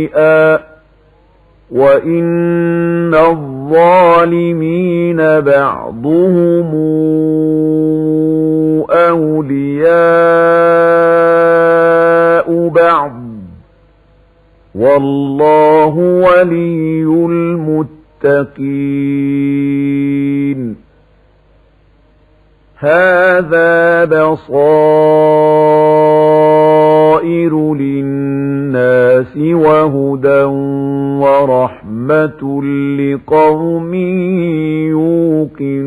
وَإِنَّ الظَّالِمِينَ بَعْضُهُمْ أَوْلِيَاءُ بَعْضٍ وَاللَّهُ وَلِيُّ الْمُتَّقِينَ هَذَا بَصَائِرُ لِلنَّاسِ وَهُدًى وَرَحْمَةٌ لِقَوْمٍ يُوقِنُونَ